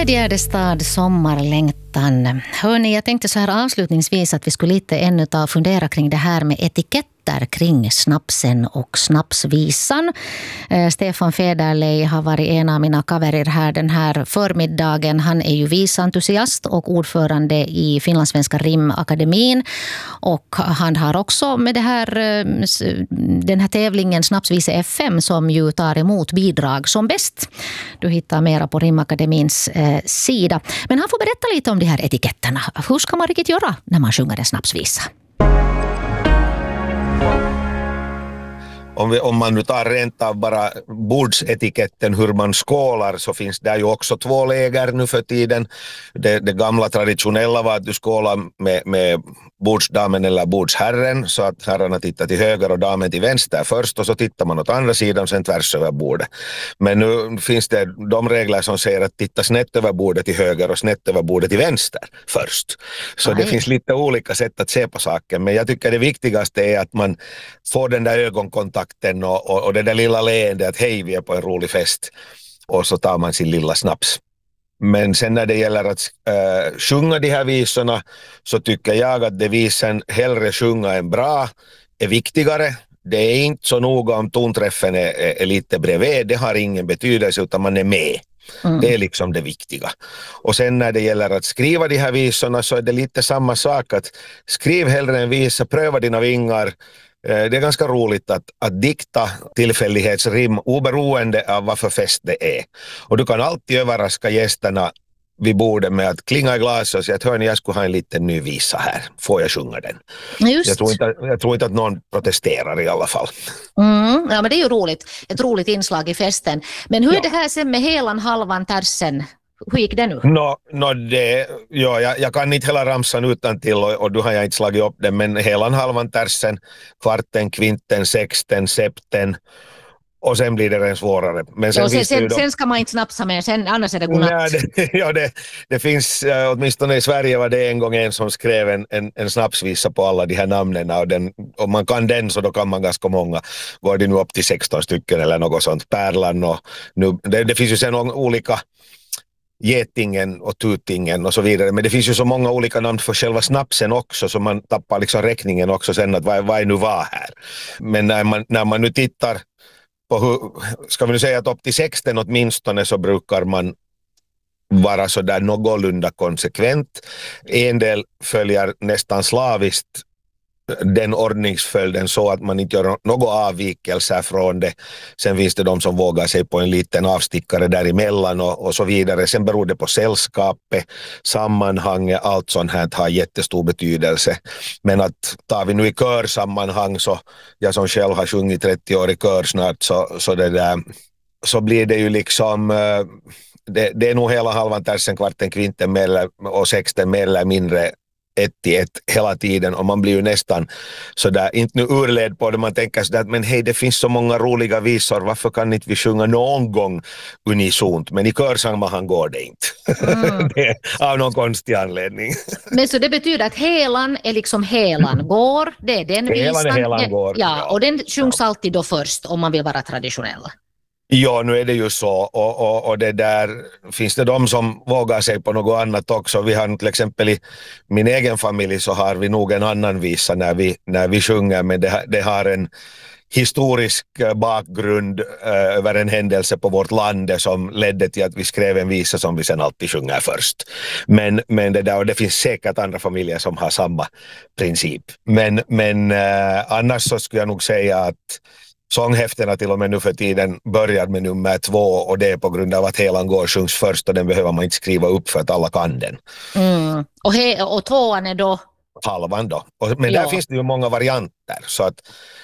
Gärdestad sommarlängtan. Hörni, jag tänkte så här avslutningsvis att vi skulle lite ännu fundera kring det här med etiketter kring snapsen och snapsvisan. Stefan Federley har varit en av mina kaverer här den här förmiddagen. Han är ju visentusiast och ordförande i Finlandssvenska Rimakademin. Och han har också med det här, den här tävlingen Snapsvise FM som ju tar emot bidrag som bäst. Du hittar mera på Rimakademins sida. Men han får berätta lite om de här etiketterna. Hur ska man riktigt göra när man sjunger en snapsvisa? Om man nu tar rent av bara bordsetiketten hur man skålar, så finns det ju också två läger nu för tiden. Det gamla traditionella var att du skålar med bordsdamen eller bordsherren, så att herrarna tittar till höger och damen till vänster först, och så tittar man åt andra sidan sen tvärs över bordet. Men nu finns det de regler som säger att titta snett över bordet till höger och snett över bordet till vänster först. Så det finns lite olika sätt att se på saken, men jag tycker det viktigaste är att man får den där ögonkontakten och det där lilla leendet att hej, vi är på en rolig fest, och så tar man sin lilla snaps. Men sen när det gäller att sjunga de här visorna, så tycker jag att det visen hellre sjunga än bra är viktigare. Det är inte så noga om tonträffen är lite bredvid, det har ingen betydelse, utan man är med. Det är liksom det viktiga. Och sen när det gäller att skriva de här visorna, så är det lite samma sak, att skriv hellre en visa, pröva dina vingar. Det är ganska roligt att dikta tillfällighetsrim oberoende av vad för fest det är. Och du kan alltid överraska gästerna vid bordet med att klinga i glaset och säga att hörni, jag skulle ha en liten ny visa här. Får jag sjunga den? Just. Jag tror inte att någon protesterar i alla fall. Ja, men det är ju roligt. Ett roligt inslag i festen. Men hur är det här sen med helan, halvan, tersen? Hur gick det nu? Jag kan inte hela ramsan utan till och du har jag inte slagit upp det, men helan, halvan, tersen, kvarten, kvinten, sexten, septen, och sen blir det redan svårare. Men sen ska man inte snapsa med, annars är det godnatt. Det finns, åtminstone i Sverige var det en gång en som skrev en snapsvisa på alla de här namnen, och om man kan den, så då kan man ganska många. Går det nu upp till 16 stycken eller något sånt, Pärlan, och nu, det finns ju sen olika getingen och tutingen och så vidare, men det finns ju så många olika namn för själva snapsen också, så man tappar liksom räkningen också sen, att vad är nu vad här. Men när man nu tittar på hur, ska vi nu säga att upp till 16 åtminstone, så brukar man vara så där någorlunda konsekvent. En del följer nästan slaviskt den ordningsföljden så att man inte gör några avvikelser från det. Sen finns det de som vågar sig på en liten avstickare däremellan och så vidare. Sen beror det på sällskapet, sammanhanget, allt sånt här har jättestor betydelse. Men att tar vi nu i körsammanhang, så jag som själv har sjungit 30 år i kör snart, så blir det ju liksom det är nog hela halvan, tersen, kvarten, kvinten och sexten mer eller mindre 1-1 hela tiden, och man blir ju nästan sådär, inte nu urled på det, man tänker sådär, men hej, det finns så många roliga visor, varför kan inte vi sjunga någon gång unisont, men i körsammanhang går det inte. Det är av någon konstig anledning. Men så det betyder att helan är liksom helan går, det är den visan. Helan går. Ja, och den sjungs alltid då först om man vill vara traditionell. Ja, nu är det ju så, och det där finns det de som vågar sig på något annat också. Vi har till exempel i min egen familj, så har vi nog en annan visa när vi sjunger, men det har en historisk bakgrund över en händelse på vårt land som ledde till att vi skrev en visa som vi sen alltid sjunger först. Men det där, och det finns säkert andra familjer som har samma princip. Men annars så skulle jag nog säga att sånghäftena till och med nu för tiden börjar med nummer 2, och det är på grund av att helan går sjungs först, och den behöver man inte skriva upp för att alla kan den. Och tvåan är då? Halvan då. Men där finns det ju många varianter, så att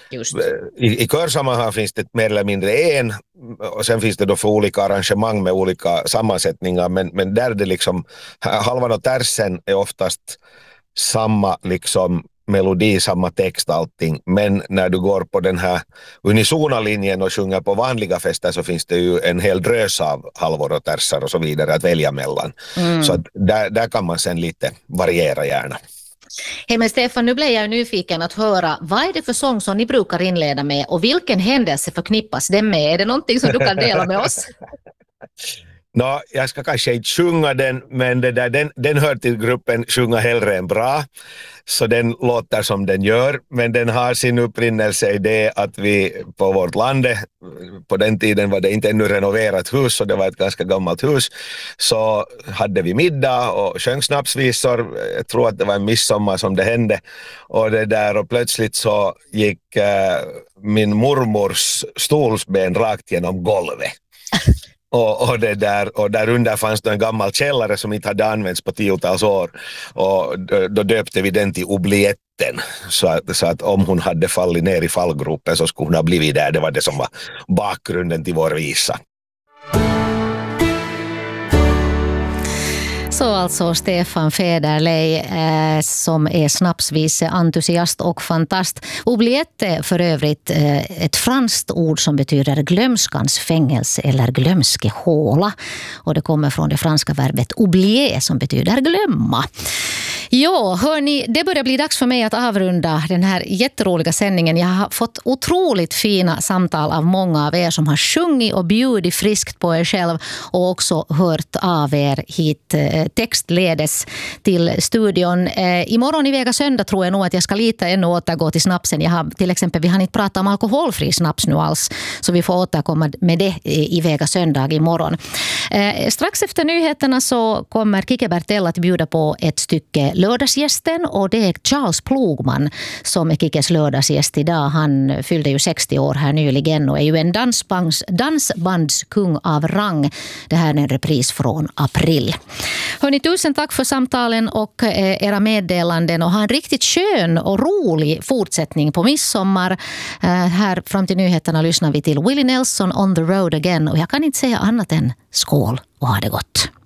i körsammanhang finns det mer eller mindre en, och sen finns det då för olika arrangemang med olika sammansättningar, men där det liksom halvan och tersen är oftast samma liksom melodi, samma text, allting. Men när du går på den här unisona linjen och sjunger på vanliga fester, så finns det ju en hel drös av halvor och tersar och så vidare att välja mellan. Så att där kan man sen lite variera gärna. Hej, men Stefan, nu blir jag nyfiken att höra, vad är det för sång som ni brukar inleda med, och vilken händelse förknippas den med? Är det någonting som du kan dela med oss? Jag ska kanske inte sjunga den, men den hör till gruppen Sjunga hellre än bra. Så den låter som den gör, men den har sin upprinnelse i det att vi på vårt land, på den tiden var det inte ännu renoverat hus, så det var ett ganska gammalt hus, så hade vi middag och sjöng snapsvisor. Jag tror att det var en midsommar som det hände, och plötsligt så gick min mormors stolsben rakt genom golvet. Och där under fanns det en gammal källare som inte hade använts på 10-tals år, och då döpte vi den till Oublietten, så att om hon hade fallit ner i fallgropen så skulle hon ha blivit där. Det var det som var bakgrunden till vår visa. Så alltså Stefan Federley som är snapsvise-entusiast och fantast. Oubliette för övrigt ett franskt ord som betyder glömskans fängelse eller glömskehåla. Och det kommer från det franska verbet oublier som betyder glömma. Ja, hörni, det börjar bli dags för mig att avrunda den här jätteroliga sändningen. Jag har fått otroligt fina samtal av många av er som har sjungit och bjudit friskt på er själv och också hört av er hit textledes till studion. Imorgon i Vega söndag tror jag nog att jag ska lite ännu återgå till snapsen. Vi har inte pratat om alkoholfri snaps nu alls, så vi får återkomma med det i Vega söndag imorgon. Strax efter nyheterna så kommer Kike Bertell att bjuda på ett stycke lördagsgästen, och det är Charles Plogman som är Kikes lördagsgäst idag. Han fyllde ju 60 år här nyligen och är ju en dansbandskung av rang. Det här är en repris från april. Hörni, tusen tack för samtalen och era meddelanden, och ha en riktigt skön och rolig fortsättning på midsommar. Här fram till nyheterna lyssnar vi till Willie Nelson On the Road Again, och jag kan inte säga annat än skål och ha det gott.